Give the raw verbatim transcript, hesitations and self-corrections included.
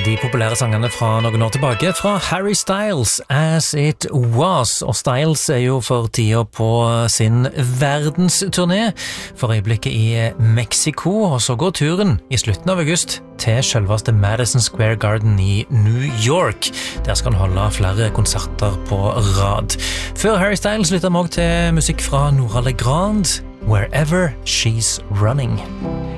de populære sangene fra noen år tilbake fra Harry Styles, As It Was. Og Styles er jo for tida på sin verdensturné, for øyeblikket i Mexico, og så går turen i slutten av august til selveste Madison Square Garden i New York. Der skal han holde flere konserter på rad. Før Harry Styles lytter vi også til musikk fra Nora Legrand, Wherever She's Running.